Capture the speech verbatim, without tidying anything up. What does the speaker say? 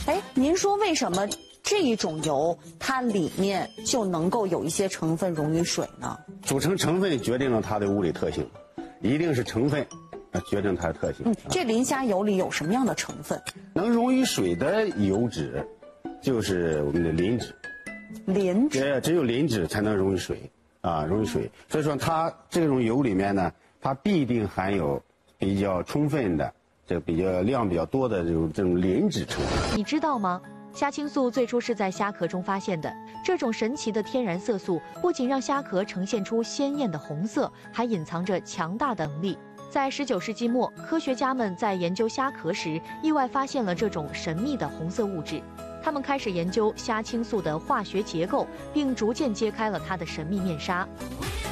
哎，您说为什么这一种油它里面就能够有一些成分溶于水呢？ 组成成分决定了它的物理特性，一定是成分决定它的特性。 嗯，这磷虾油里有什么样的成分？ 能溶于水的油脂，就是我们的磷脂。 磷脂， 对，只有磷脂才能溶于水啊，溶于水。所以说，它这种油里面呢，它必定含有比较充分的、这比较量比较多的这种这种磷脂成分。 你知道吗？虾青素最初是在虾壳中发现的。这种神奇的天然色素不仅让虾壳呈现出鲜艳的红色，还隐藏着强大的能力。在十九世纪末，科学家们在研究虾壳时，意外发现了这种神秘的红色物质。他们开始研究虾青素的化学结构，并逐渐揭开了它的神秘面纱。